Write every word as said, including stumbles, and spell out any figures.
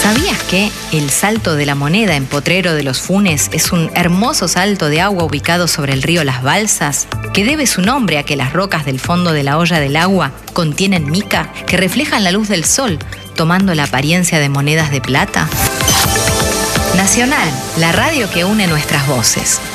¿Sabías que el Salto de la Moneda en Potrero de los Funes es un hermoso salto de agua ubicado sobre el río Las Balsas, que debe su nombre a que las rocas del fondo de la olla del agua contienen mica que reflejan la luz del sol, tomando la apariencia de monedas de plata? Nacional, la radio que une nuestras voces.